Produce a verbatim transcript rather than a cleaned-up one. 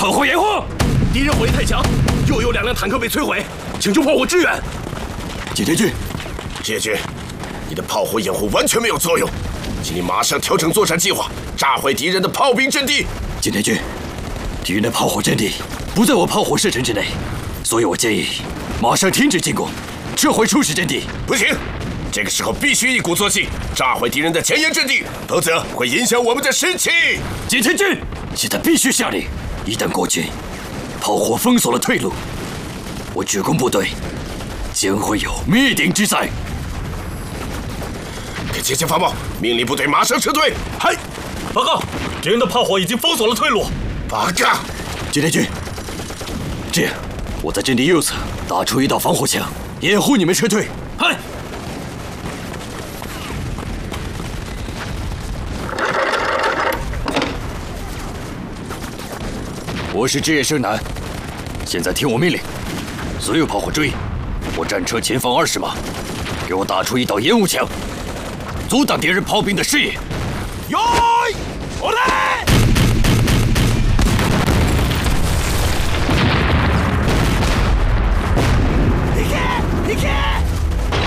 炮火掩护！ 敌人火力太强，又有两辆坦克被摧毁，请求炮火支援。 金天君， 解决，你的炮火掩护完全没有作用，请你马上调整作战计划，炸毁敌人的炮兵阵地。 金天君，敌人的炮火阵地不在我炮火射程之内，所以我建议马上停止进攻，撤回初始阵地。 不行，这个时候必须一鼓作气，炸毁敌人的前沿阵地，否则会影响我们的士气。 金天君，现在必须下令，一旦国军炮火封锁了退路，我鞠躬部队将会有灭顶之灾。 给前线发报，命令部队马上撤退。 嗨，报告，敌人的炮火已经封锁了退路。 八嘎！ 金天君，这样，我在阵地右侧打出一道防火墙，掩护你们撤退。 嗨。 我是志野胜男，现在听我命令，所有炮火追，我战车前方二十码，给我打出一道烟雾墙，阻挡敌人炮兵的视野。 哟，我来！